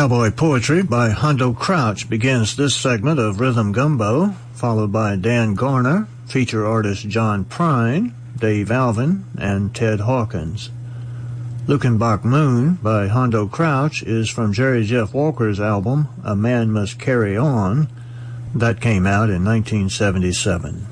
Cowboy Poetry by Hondo Crouch begins this segment of Rhythm Gumbo, followed by Dan Garner, feature artist John Prine, Dave Alvin, and Ted Hawkins. Luckenbach Moon by Hondo Crouch is from Jerry Jeff Walker's album A Man Must Carry On, that came out in 1977.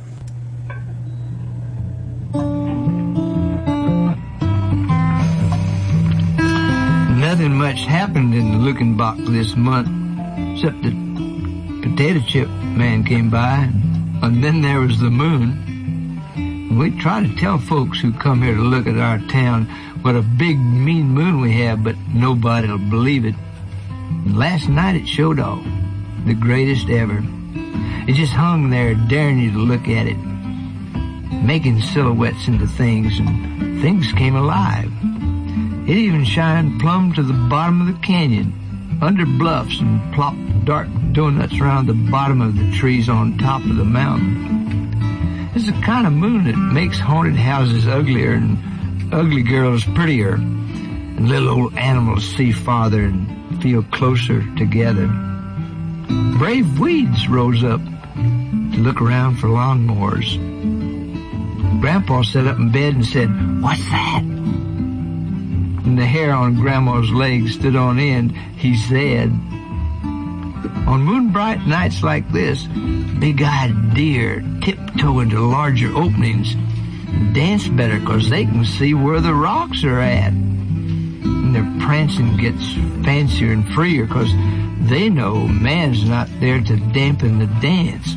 Nothing much happened in Luckenbach this month, except the potato chip man came by, and then there was the moon. We try to tell folks who come here to look at our town what a big, mean moon we have, but nobody will believe it. And last night it showed off, the greatest ever. It just hung there daring you to look at it, making silhouettes into things, and things came alive. It even shined plumb to the bottom of the canyon, under bluffs, and plopped dark donuts around the bottom of the trees on top of the mountain. It's the kind of moon that makes haunted houses uglier and ugly girls prettier, and little old animals see farther and feel closer together. Brave weeds rose up to look around for lawnmowers. Grandpa sat up in bed and said, "What's that?" And the hair on Grandma's legs stood on end. He said, "On moonbright nights like this, big-eyed deer tiptoe into larger openings and dance better 'cause they can see where the rocks are at. And their prancing gets fancier and freer 'cause they know man's not there to dampen the dance.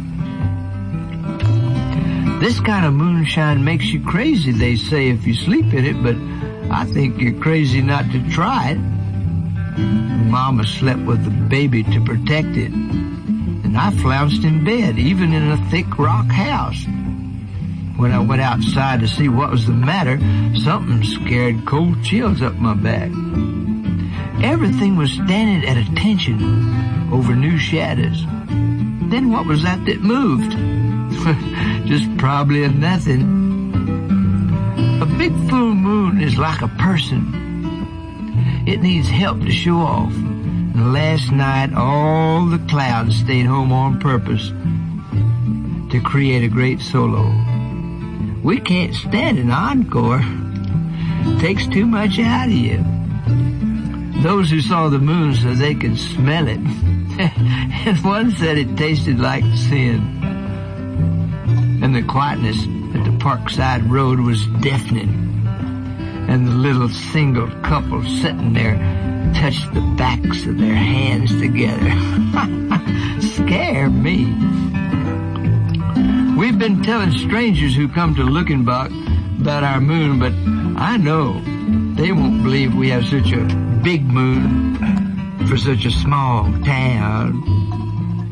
This kind of moonshine makes you crazy, they say, if you sleep in it, but I think you're crazy not to try it." Mama slept with the baby to protect it, and I flounced in bed, even in a thick rock house. When I went outside to see what was the matter, something scared cold chills up my back. Everything was standing at attention over new shadows. Then what was that moved? Just probably a nothing. A big full moon is like a person. It needs help to show off. And last night, all the clouds stayed home on purpose to create a great solo. We can't stand an encore. It takes too much out of you. Those who saw the moon said they could smell it. And one said it tasted like sin. And the quietness at the Parkside Road was deafening. And the little single couple sitting there touched the backs of their hands together. Scare me. We've been telling strangers who come to Luckenbach about our moon, but I know they won't believe we have such a big moon for such a small town.